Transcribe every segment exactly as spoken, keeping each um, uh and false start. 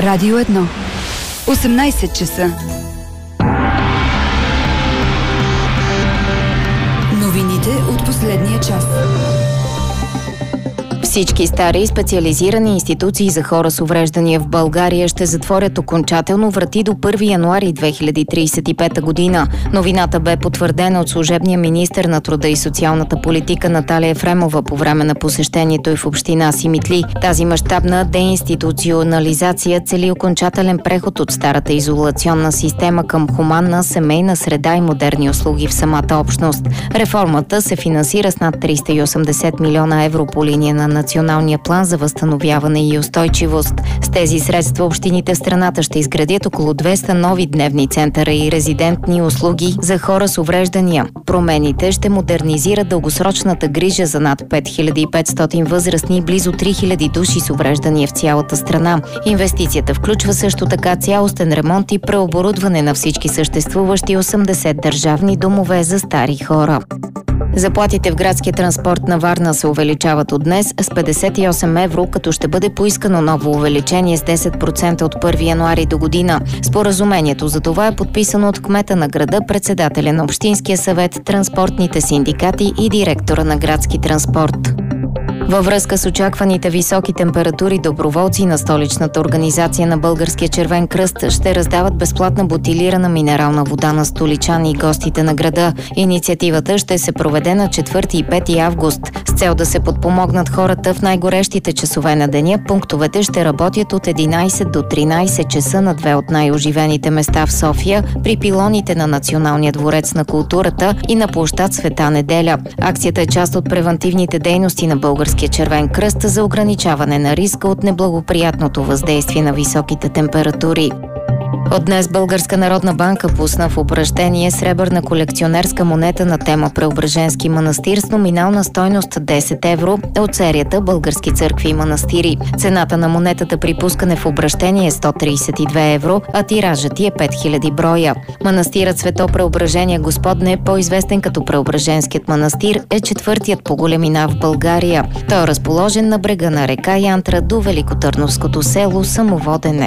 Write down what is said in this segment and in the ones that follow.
Радио едно. осемнайсет часа. Новините от последния час. Всички стари специализирани институции за хора с увреждания в България ще затворят окончателно врати до първи януари две хиляди трийсет и пета година. Новината бе потвърдена от служебния министър на труда и социалната политика Наталия Ефремова по време на посещението й в община Симитли. Тази мащабна деинституционализация цели окончателен преход от старата изолационна система към хуманна, семейна среда и модерни услуги в самата общност. Реформата се финансира с над триста и осемдесет милиона евро по линия на Националния план за възстановяване и устойчивост. С тези средства общините в страната ще изградят около двеста нови дневни центъра и резидентни услуги за хора с увреждания. Промените ще модернизират дългосрочната грижа за над пет хиляди и петстотин възрастни и близо три хиляди души с увреждания в цялата страна. Инвестицията включва също така цялостен ремонт и преоборудване на всички съществуващи осемдесет държавни домове за стари хора. Заплатите в градския транспорт на Варна се увеличават от днес с петдесет и осем евро, като ще бъде поискано ново увеличение с десет процента от първи януари до година. Споразумението за това е подписано от кмета на града, председателя на Общинския съвет, транспортните синдикати и директора на градски транспорт. Във връзка с очакваните високи температури, доброволци на столичната организация на Българския червен кръст ще раздават безплатна бутилирана минерална вода на столичани и гостите на града. Инициативата ще се проведе на четвърти и пети август. С цел да се подпомогнат хората в най-горещите часове на деня, пунктовете ще работят от единайсет до тринайсет часа на две от най-оживените места в София, при пилоните на Националния дворец на културата и на площад Света Неделя. Акцията е част от превантивните дейности на Българския червен кръст за ограничаване на риска от неблагоприятното въздействие на високите температури. От днес Българска народна банка пусна в обращение сребърна колекционерска монета на тема Преображенски манастир с номинална стойност десет евро от серията Български църкви и манастири. Цената на монетата при пускане в обращение е сто трийсет и две евро, а тиражът ти е пет хиляди броя. Манастирът Свето Преображение Господне, по-известен като Преображенският манастир, е четвъртият по големина в България. Той е разположен на брега на река Янтра до великотърновското село Самоводене.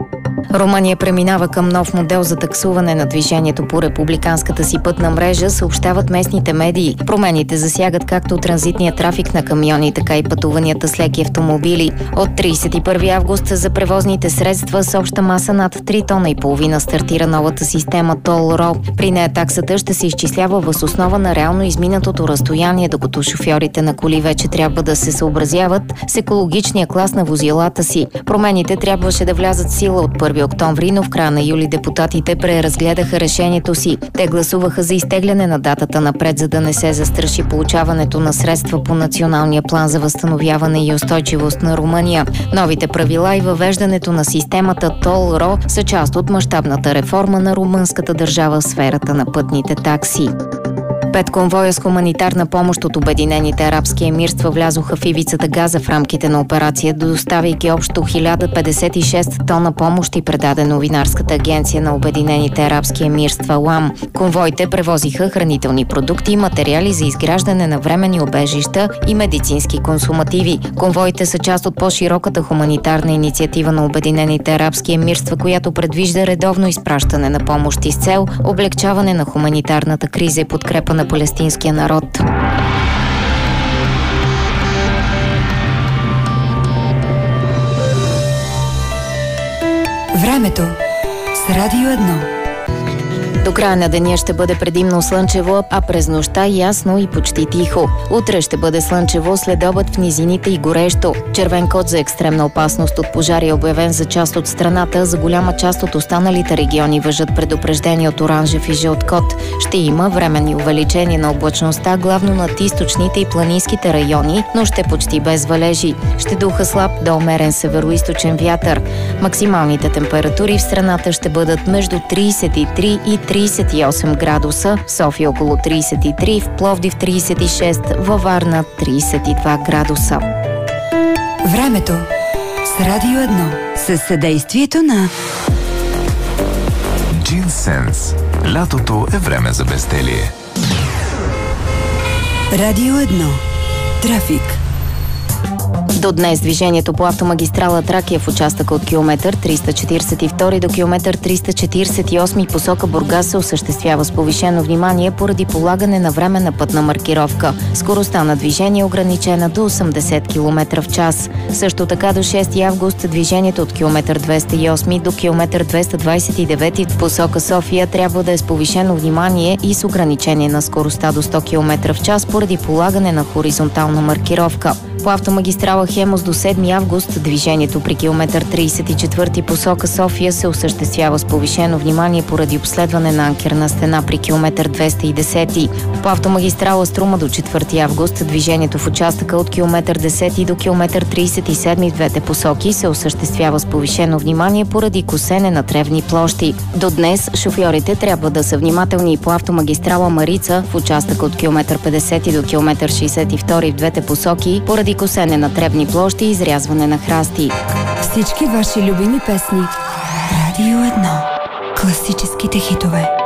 Румъния преминава към нов модел за таксуване на движението по републиканската си пътна мрежа, съобщават местните медии. Промените засягат както транзитния трафик на камиони, така и пътуванията с леки автомобили. От трийсет и първи август за превозните средства с обща маса над три тона и половина стартира новата система ТОЛ-РО. При нея таксата ще се изчислява въз основа на реално изминатото разстояние, докато шофьорите на коли вече трябва да се съобразяват с екологичния клас на возилата си. Промените трябваше да влязат в сила от първи октомври, но в края на юли депутатите преразгледаха решението си. Те гласуваха за изтегляне на датата напред, за да не се застраши получаването на средства по Националния план за възстановяване и устойчивост на Румъния. Новите правила и въвеждането на системата ТОЛ-РО са част от мащабната реформа на румънската държава в сферата на пътните такси. Пет конвоя с хуманитарна помощ от Обединените арабски емирства влязоха в ивицата Газа в рамките на операция, доставяйки общо хиляда петдесет и шест тона помощ, и предаде новинарската агенция на Обединените арабски емирства ЛАМ. Конвоите превозиха хранителни продукти и материали за изграждане на временни убежища и медицински консумативи. Конвоите са част от по-широката хуманитарна инициатива на Обединените арабски емирства, която предвижда редовно изпращане на помощи с цел облекчаване на хуманитарната криза и подкрепа на палестинския народ. Времето с Радио едно. До края на деня ще бъде предимно слънчево, а през нощта ясно и почти тихо. Утре ще бъде слънчево, след обед в низините и горещо. Червен код за екстремна опасност от пожари е обявен за част от страната. За голяма част от останалите региони важат предупреждения от оранжев и жълт код. Ще има временни увеличения на облачността, главно над източните и планинските райони, но ще почти без валежи. Ще духа слаб до умерен североизточен вятър. Максималните температури в страната ще бъдат между трийсет и три и трийсет и осем градуса, в София около трийсет и три, в Пловдив трийсет и шест, във Варна трийсет и два градуса. Времето с Радио едно, със съдействието на Джинсенс. Лятото е време за безделие. Радио едно. Трафик. До днес движението по автомагистрала Тракия в участъка от километър триста четиридесет и втори до километър триста четиридесет и осми посока Бургас се осъществява с повишено внимание поради полагане на временна пътна маркировка. Скоростта на движение е ограничена до осемдесет километра в час. Също така до шести август движението от километър двеста и осми до километър двеста двадесет и девети в посока София трябва да е с повишено внимание и с ограничение на скоростта до сто километра в час поради полагане на хоризонтална маркировка. По автомагистрала Хемус до седми август движението при километър тридесет и четвърти посока София се осъществява с повишено внимание поради обследване на анкерна стена при километър двеста и десети. По автомагистрала Струма до четвърти август движението в участъка от километър десети до километър тридесет и седми в двете посоки се осъществява с повишено внимание поради косене на тревни площи. До днес шофьорите трябва да са внимателни и по автомагистрала Марица в участъка от километър петдесети до километър шейсет и втори в двете посоки поради косене на тревни площи и изрязване на храсти. Всички ваши любими песни. Радио едно. Класическите хитове.